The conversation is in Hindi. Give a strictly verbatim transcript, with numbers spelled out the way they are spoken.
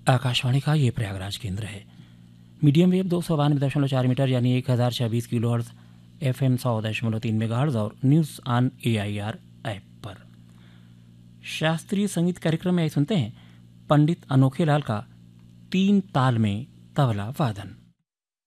आकाशवाणी का ये प्रयागराज केंद्र है। मीडियम वेव दो सौ बानवे दशमलव चार मीटर यानी एक हज़ार छब्बीस किलो हर्ट्ज, एफ एम सौ दशमलव तीन मेगा हर्ट्ज और news on A I R app पर। शास्त्रीय संगीत कार्यक्रम में सुनते हैं पंडित अनोखे लाल का तीन ताल में तबला वादन।